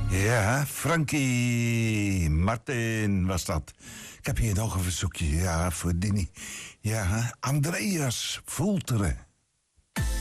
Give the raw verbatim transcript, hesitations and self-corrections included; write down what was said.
Ja, Frankie Martin was dat. Ik heb hier nog een verzoekje, ja, voor Dini. Ja, Andreas Voelteren.